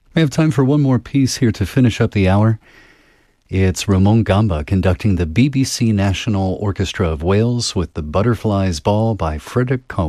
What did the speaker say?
We have time for one more piece here to finish up the hour. It's Ramon Gamba conducting the BBC National Orchestra of Wales with the Butterflies Ball by Frederick Cohen.